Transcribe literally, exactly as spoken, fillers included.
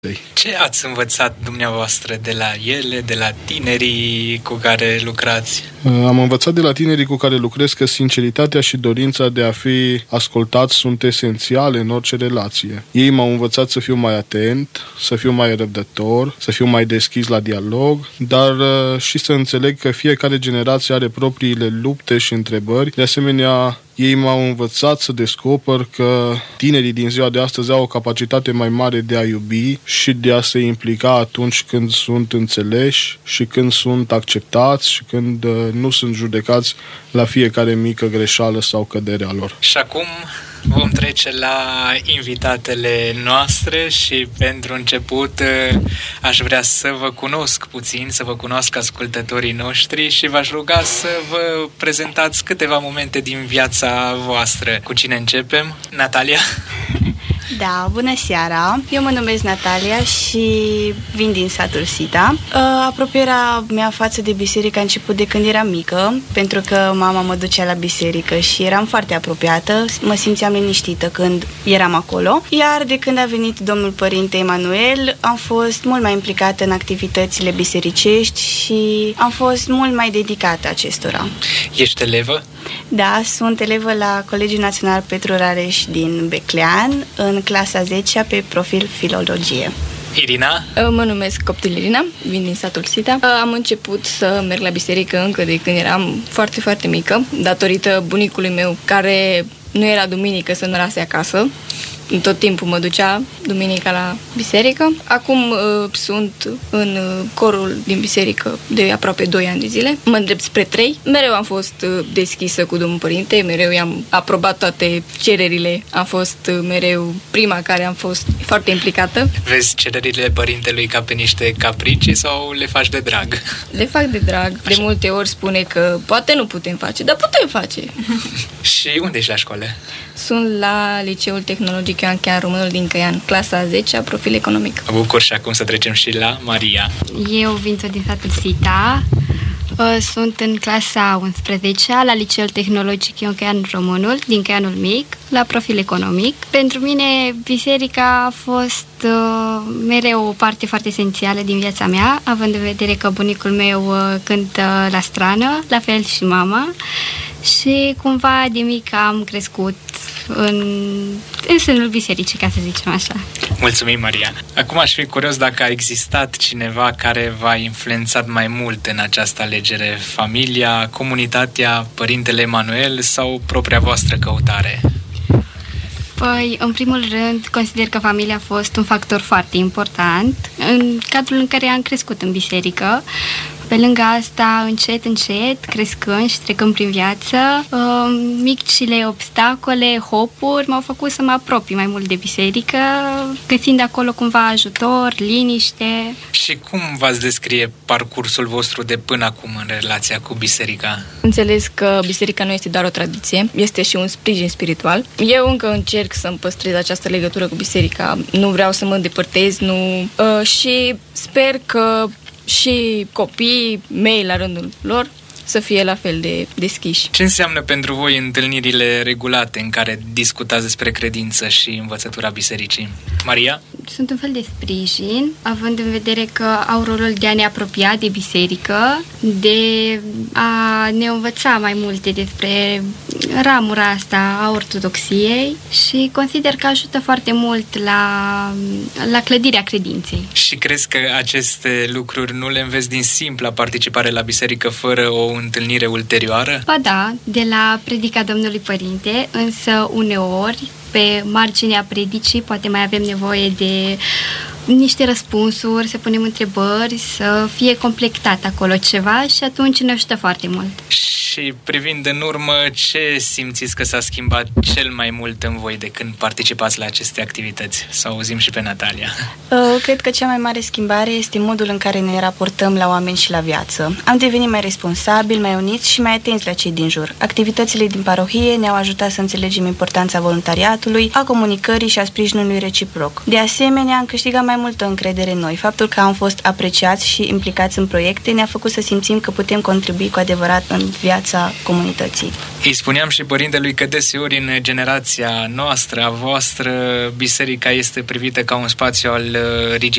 Ce ați învățat dumneavoastră de la ele, de la tinerii cu care lucrați? Am învățat de la tinerii cu care lucrez că sinceritatea și dorința de a fi ascultat sunt esențiale în orice relație. Ei m-au învățat să fiu mai atent, să fiu mai răbdător, să fiu mai deschis la dialog, dar și să înțeleg că fiecare generație are propriile lupte și întrebări. De asemenea, ei m-au învățat să descoper că tinerii din ziua de astăzi au o capacitate mai mare de a iubi și de a se implica atunci când sunt înțeleși și când sunt acceptați și când nu sunt judecați la fiecare mică greșeală sau cădere a lor. Și acum vom trece la invitatele noastre și pentru început aș vrea să vă cunosc puțin, să vă cunosc ascultătorii noștri și v-aș ruga să vă prezentați câteva momente din viața voastră. Cu cine începem? Natalia? Da, bună seara! Eu mă numesc Natalia și vin din satul Sita. Apropierea mea față de biserică a început de când eram mică, pentru că mama mă ducea la biserică și eram foarte apropiată, mă simțeam liniștită când eram acolo. Iar de când a venit domnul părinte Emanuel, am fost mult mai implicată în activitățile bisericești și am fost mult mai dedicată acestora. Ești elevă? Da, sunt elevă la Colegiul Național Petru Rareș din Beclean, în clasa zecea pe profil filologie. Irina? Mă numesc Coptul Irina, vin din satul Sita. Am început să merg la biserică încă de când eram foarte, foarte mică, datorită bunicului meu, care nu era duminică să nu rase acasă. Tot timpul mă ducea duminica la biserică. Acum uh, sunt în uh, corul din biserică de aproape doi ani de zile. Mă îndrept spre trei. Mereu am fost uh, deschisă cu domnul părinte, mereu i-am aprobat toate cererile. Am fost uh, mereu prima care am fost foarte implicată. Vezi cererile părintelui ca pe niște capricii sau le faci de drag? Le fac de drag. Așa. De multe ori spune că poate nu putem face, dar putem face. Și unde ești la școală? Sunt la Liceul Tehnologic Ioan Chean Românul din Căian, clasa a zecea, profil economic. Mă bucur și acum să trecem și la Maria. Eu vin tot din satul Sita. Sunt în clasa a unsprezecea la Liceul Tehnologic Ioan Chean Românul din Căianul Mic, la profil economic. Pentru mine, biserica a fost uh, mereu o parte foarte esențială din viața mea, având în vedere că bunicul meu uh, cântă la strană, la fel și mama. Și cumva de mic am crescut în, în sânul bisericii, ca să zicem așa. Mulțumim, Maria. Acum aș fi curios dacă a existat cineva care v-a influențat mai mult în această alegere, familia, comunitatea, părintele Emanuel sau propria voastră căutare? Păi, în primul rând, consider că familia a fost un factor foarte important în cadrul în care am crescut în biserică. Pe lângă asta, încet, încet, crescând și trecând prin viață, micile obstacole, hopuri m-au făcut să mă apropii mai mult de biserică, găsind acolo cumva ajutor, liniște. Și cum v-ați descrie parcursul vostru de până acum în relația cu biserica? Înțeles că biserica nu este doar o tradiție, este și un sprijin spiritual. Eu încă încerc să-mi păstrez această legătură cu biserica, nu vreau să mă îndepărtez, nu... și sper că și copiii mei la rândul lor să fie la fel de deschiși. Ce înseamnă pentru voi întâlnirile regulate în care discutați despre credință și învățătura bisericii? Maria? Sunt un fel de sprijin, având în vedere că au rolul de a ne apropia de biserică, de a ne învăța mai multe despre ramura asta a ortodoxiei și consider că ajută foarte mult la, la clădirea credinței. Și crezi că aceste lucruri nu le înveți din simpla participare la biserică fără o întâlnire ulterioară? Ba da, de la predica Domnului Părinte, însă uneori pe marginea predicii poate mai avem nevoie de niște răspunsuri, să punem întrebări, să fie completat acolo ceva și atunci ne ajută foarte mult. Și privind în urmă, ce simțiți că s-a schimbat cel mai mult în voi de când participați la aceste activități? Să auzim și pe Natalia. Cred că cea mai mare schimbare este modul în care ne raportăm la oameni și la viață. Am devenit mai responsabili, mai uniți și mai atenți la cei din jur. Activitățile din parohie ne-au ajutat să înțelegem importanța voluntariatului, a comunicării și a sprijinului reciproc. De asemenea, am câștigat mai multă încredere în noi. Faptul că am fost apreciați și implicați în proiecte ne-a făcut să simțim că putem contribui cu adevărat în viața viața comunității. Îi spuneam și părintelui că deseori în generația noastră, a voastră, biserica este privită ca un spațiu al rigidității